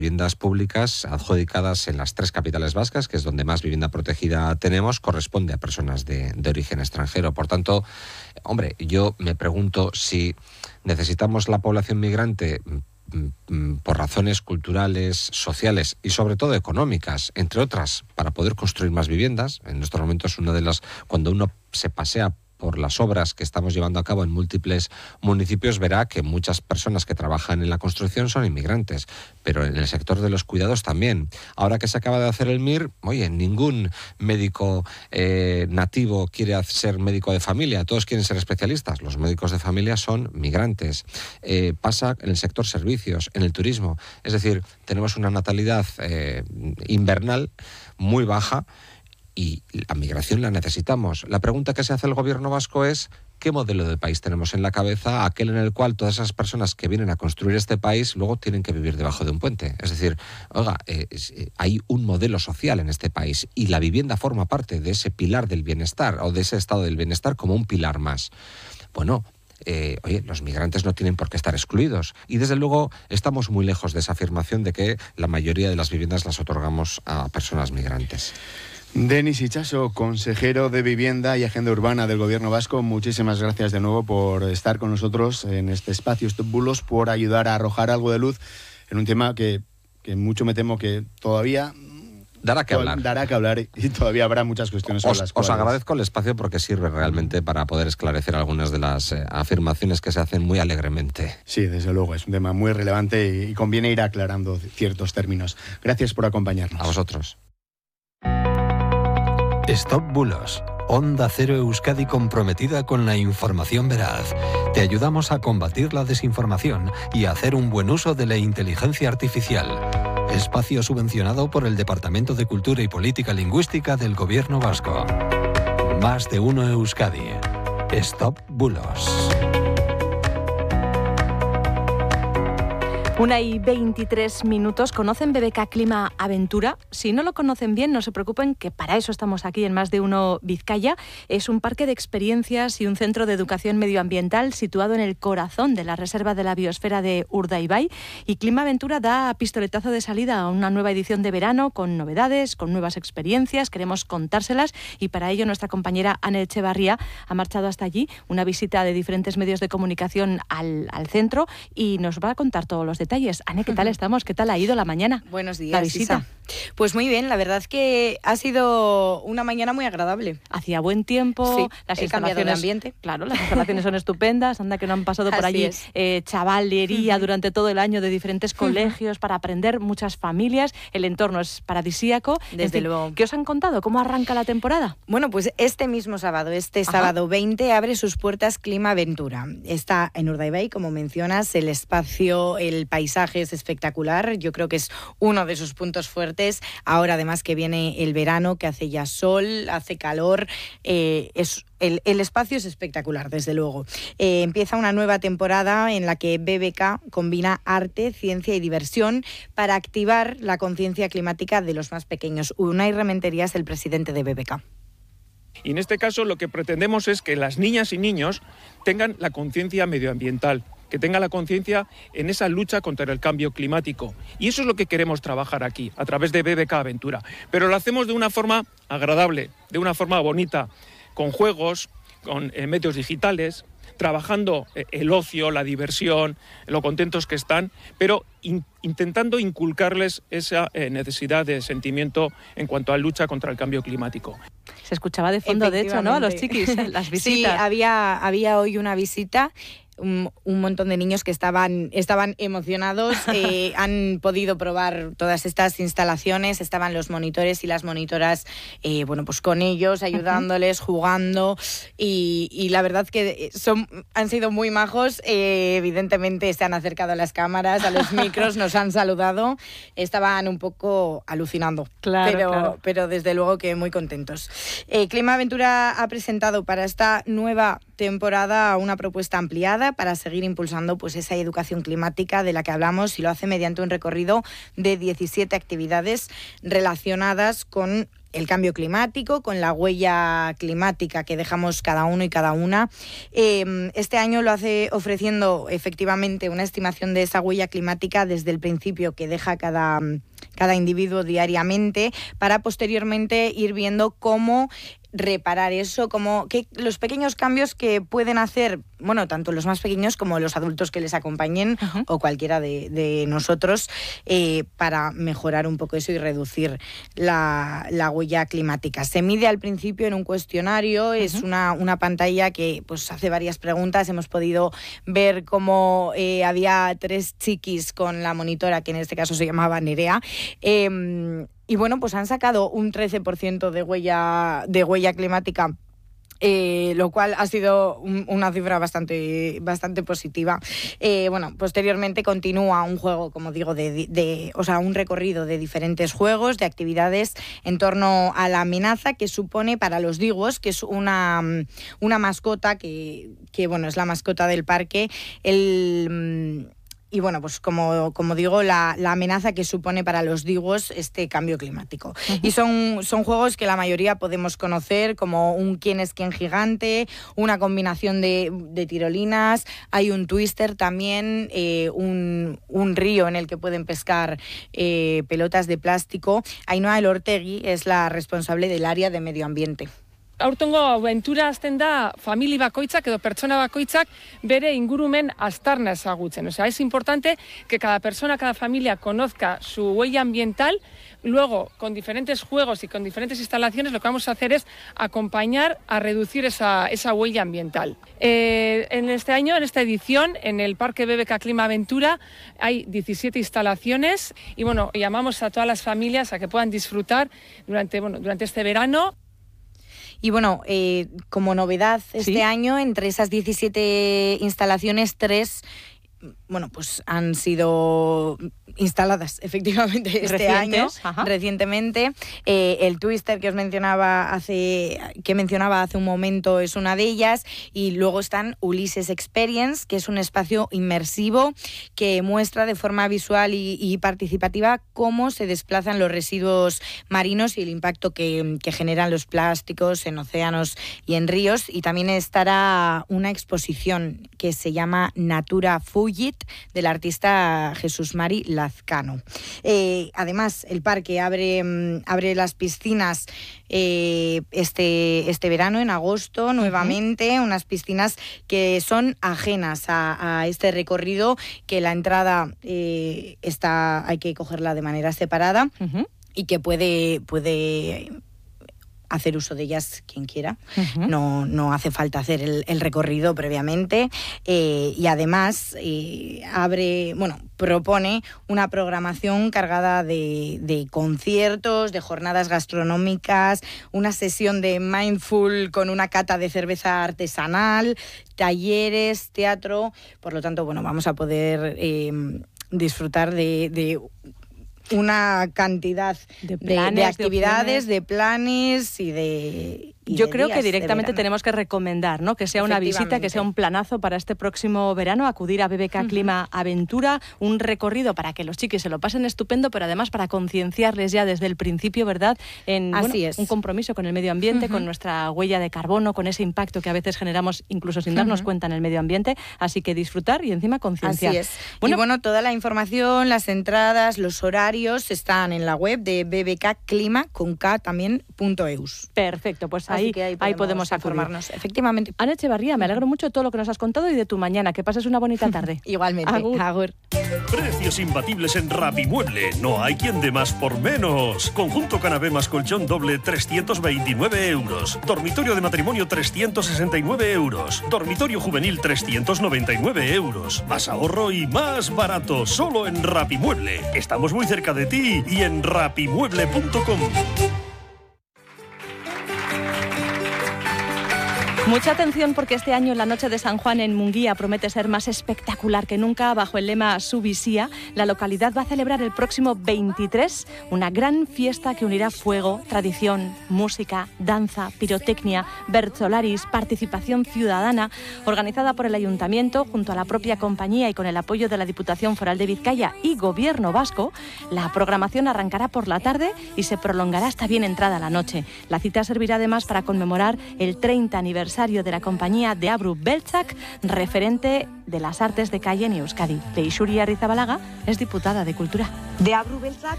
Viviendas públicas adjudicadas en las 3 capitales vascas, que es donde más vivienda protegida tenemos, corresponde a personas de origen extranjero. Por tanto, hombre, yo me pregunto si necesitamos la población migrante por razones culturales, sociales y sobre todo económicas, entre otras, para poder construir más viviendas. En estos momentos, cuando uno se pasea por las obras que estamos llevando a cabo en múltiples municipios, verá que muchas personas que trabajan en la construcción son inmigrantes, pero en el sector de los cuidados también. Ahora que se acaba de hacer el MIR, oye, ningún médico nativo quiere ser médico de familia, todos quieren ser especialistas. Los médicos de familia son migrantes. Pasa en el sector servicios, en el turismo. Es decir, tenemos una natalidad invernal muy baja, y la migración la necesitamos. La pregunta que se hace el gobierno vasco es: ¿qué modelo de país tenemos en la cabeza? Aquel en el cual todas esas personas que vienen a construir este país luego tienen que vivir debajo de un puente. Es decir, oiga, hay un modelo social en este país y la vivienda forma parte de ese pilar del bienestar o de ese estado del bienestar como un pilar más. Bueno, oye, los migrantes no tienen por qué estar excluidos. Y desde luego estamos muy lejos de esa afirmación de que la mayoría de las viviendas las otorgamos a personas migrantes. Denis Itxaso, consejero de Vivienda y Agenda Urbana del Gobierno Vasco, muchísimas gracias de nuevo por estar con nosotros en este espacio Stop Bulos, por ayudar a arrojar algo de luz en un tema que mucho me temo que todavía dará que hablar y todavía habrá muchas cuestiones sobre las cuales. Os agradezco el espacio porque sirve realmente para poder esclarecer algunas de las afirmaciones que se hacen muy alegremente. Sí, desde luego, es un tema muy relevante y conviene ir aclarando ciertos términos. Gracias por acompañarnos. A vosotros. Stop Bulos. Onda Cero Euskadi, comprometida con la información veraz. Te ayudamos a combatir la desinformación y a hacer un buen uso de la inteligencia artificial. Espacio subvencionado por el Departamento de Cultura y Política Lingüística del Gobierno Vasco. Más de uno Euskadi. Stop Bulos. 1:23. ¿Conocen BBK Clima Aventura? Si no lo conocen bien, no se preocupen, que para eso estamos aquí en Más de Uno Vizcaya. Es un parque de experiencias y un centro de educación medioambiental situado en el corazón de la Reserva de la Biosfera de Urdaibai. Y Clima Aventura da pistoletazo de salida a una nueva edición de verano con novedades, con nuevas experiencias. Queremos contárselas y para ello nuestra compañera Ane Echevarría ha marchado hasta allí, una visita de diferentes medios de comunicación al centro, y nos va a contar todos los detalles. Ane, ¿qué tal estamos? ¿Qué tal ha ido la mañana? Buenos días, la visita. Isa. Pues muy bien, la verdad que ha sido una mañana muy agradable. Hacía buen tiempo, sí, las he cambiado de ambiente. Claro, las instalaciones son estupendas, anda que no han pasado por allí chavalería durante todo el año de diferentes colegios para aprender, muchas familias, el entorno es paradisíaco. Desde luego. ¿Qué os han contado? ¿Cómo arranca la temporada? Bueno, pues este mismo sábado, sábado 20, abre sus puertas Clima Aventura. Está en Urdaibai, como mencionas, el espacio, el paisaje es espectacular, yo creo que es uno de sus puntos fuertes. Ahora además que viene el verano, que hace ya sol, hace calor, el espacio es espectacular, desde luego. Empieza una nueva temporada en la que BBK combina arte, ciencia y diversión para activar la conciencia climática de los más pequeños. Unai Rementería es el presidente de BBK. Y en este caso lo que pretendemos es que las niñas y niños tengan la conciencia medioambiental, que tengan la conciencia en esa lucha contra el cambio climático. Y eso es lo que queremos trabajar aquí, a través de BBK Aventura. Pero lo hacemos de una forma agradable, de una forma bonita, con juegos, con medios digitales, trabajando el ocio, la diversión, lo contentos que están, pero intentando inculcarles esa necesidad de sentimiento en cuanto a lucha contra el cambio climático. Se escuchaba de fondo, de hecho, ¿no? A los chiquis, las visitas. Sí, había hoy una visita. Un montón de niños que estaban emocionados, han podido probar todas estas instalaciones, estaban los monitores y las monitoras, pues con ellos, ayudándoles, jugando, y la verdad que han sido muy majos, evidentemente se han acercado a las cámaras, a los micros, nos han saludado, estaban un poco alucinando, claro. pero desde luego que muy contentos. Clima Aventura ha presentado para esta nueva temporada una propuesta ampliada para seguir impulsando pues esa educación climática de la que hablamos, y lo hace mediante un recorrido de 17 actividades relacionadas con el cambio climático, con la huella climática que dejamos cada uno y cada una. Este año lo hace ofreciendo efectivamente una estimación de esa huella climática desde el principio que deja cada individuo diariamente, para posteriormente ir viendo cómo reparar eso, como que los pequeños cambios que pueden hacer, bueno, tanto los más pequeños como los adultos que les acompañen, o cualquiera de nosotros, para mejorar un poco eso y reducir la huella climática. Se mide al principio en un cuestionario, es una pantalla que pues hace varias preguntas. Hemos podido ver cómo había 3 chiquis con la monitora, que en este caso se llamaba Nerea, y bueno, pues han sacado un 13% de huella climática, lo cual ha sido una cifra bastante positiva. Bueno, posteriormente continúa un juego, como digo, o sea, un recorrido de diferentes juegos, de actividades en torno a la amenaza que supone para los digos, que es una mascota que bueno, es la mascota del parque, y bueno, pues como digo, la amenaza que supone para los digos este cambio climático. Y son juegos que la mayoría podemos conocer, como un quién es quién gigante, una combinación de tirolinas, hay un twister también, un río en el que pueden pescar pelotas de plástico. Ainhoa Elortegui es la responsable del área de medio ambiente. Aurtengo aventura azten da famili bakoitzak edo pertsona bakoitzak bere ingurumen aztarna ezagutzen. O sea, es importante que cada persona, cada familia conozca su huella ambiental. Luego, con diferentes juegos y con diferentes instalaciones, lo que vamos a hacer es acompañar a reducir esa huella ambiental. En este año, en esta edición, en el Parque BBK Clima Aventura, hay 17 instalaciones y bueno, llamamos a todas las familias a que puedan disfrutar durante este verano. Y bueno, como novedad este año, entre esas 17 instalaciones, 3 pues han sido instaladas efectivamente este año, recientemente. El Twister que mencionaba hace un momento es una de ellas, y luego están Ulises Experience, que es un espacio inmersivo que muestra de forma visual y participativa cómo se desplazan los residuos marinos y el impacto que generan los plásticos en océanos y en ríos. Y también estará una exposición que se llama Natura Fugit, del artista Jesús Mari Lazcano. Además, el parque abre las piscinas este verano, en agosto, nuevamente, unas piscinas que son ajenas a este recorrido, que la entrada hay que cogerla de manera separada, y que puede hacer uso de ellas quien quiera. No hace falta hacer el recorrido previamente, y además propone una programación cargada de conciertos, de jornadas gastronómicas, una sesión de mindful con una cata de cerveza artesanal, talleres, teatro. Por lo tanto, vamos a poder disfrutar de una cantidad de actividades, de planes y de... Yo creo que directamente tenemos que recomendar, ¿no?, que sea una visita, que sea un planazo para este próximo verano, acudir a BBK Clima Aventura, un recorrido para que los chiquis se lo pasen estupendo, pero además para concienciarles ya desde el principio, ¿verdad?, en un compromiso con el medio ambiente, con nuestra huella de carbono, con ese impacto que a veces generamos incluso sin darnos cuenta en el medio ambiente. Así que disfrutar y encima concienciar. Así es. Toda la información, las entradas, los horarios están en la web de bbkclima.eus. Perfecto, pues ahí podemos informarnos. Efectivamente. Ana Echevarría, me alegro mucho de todo lo que nos has contado y de tu mañana. Que pases una bonita tarde. Igualmente. Agur. Precios imbatibles en Rapimueble. No hay quien dé más por menos. Conjunto canapé más colchón doble, 329 euros. Dormitorio de matrimonio, 369 euros. Dormitorio juvenil, 399 euros. Más ahorro y más barato. Solo en Rapimueble. Estamos muy cerca de ti y en rapimueble.com. Mucha atención porque este año la Noche de San Juan en Munguía promete ser más espectacular que nunca. Bajo el lema Subisía, la localidad va a celebrar el próximo 23 una gran fiesta que unirá fuego, tradición, música, danza, pirotecnia, bertsolaris, participación ciudadana, organizada por el Ayuntamiento junto a la propia compañía y con el apoyo de la Diputación Foral de Vizcaya y Gobierno Vasco. La programación arrancará por la tarde y se prolongará hasta bien entrada la noche. La cita servirá además para conmemorar el 30 aniversario de la compañía de Abru Beltzak, referente de las artes de calle en Euskadi. Leixuri Arrizabalaga es diputada de Cultura. De Abru Beltzak